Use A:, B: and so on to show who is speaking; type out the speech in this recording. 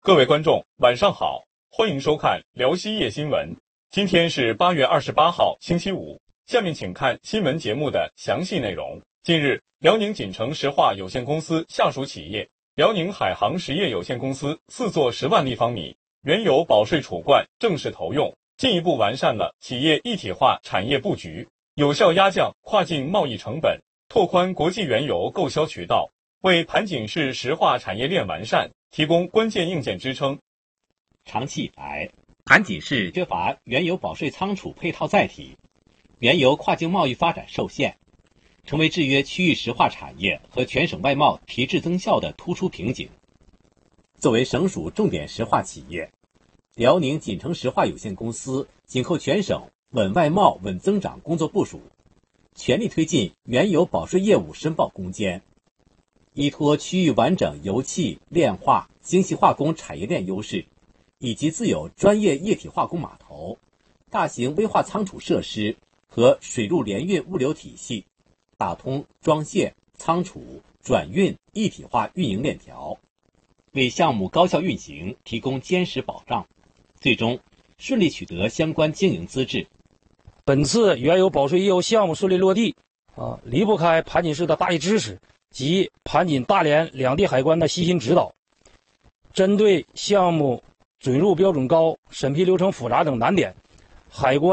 A: 各位观众，晚上好，欢迎收看辽西夜新闻。今天是8月28号，星期五。下面请看新闻节目的详细内容。近日，辽宁锦城石化有限公司下属企业辽宁海航实业有限公司4座10万立方米原油保税储罐正式投用，进一步完善了企业一体化产业布局，有效压降跨境贸易成本，拓宽国际原油购销渠道，为盘锦市石化产业链完善提供关键硬件支撑。
B: 长期以来，盘锦市缺乏原油保税仓储配套载体，原油跨境贸易发展受限，成为制约区域石化产业和全省外贸提质增效的突出瓶颈。作为省属重点石化企业，辽宁锦城石化有限公司紧扣全省稳外贸、稳增长工作部署，全力推进原油保税业务申报攻坚，依托区域完整油气、炼化、精细化工产业链优势，以及自有专业液体化工码头、大型危化仓储设施和水陆联运物流体系，打通装卸、仓储、转运一体化运营链条，为项目高效运行提供坚实保障，最终顺利取得相关经营资质。
C: 本次原油保税业务项目顺利落地，离不开盘锦市的大力支持及盘锦大连两地海关的悉心指导。针对项目准入标准高、审批流程复杂等难点，海关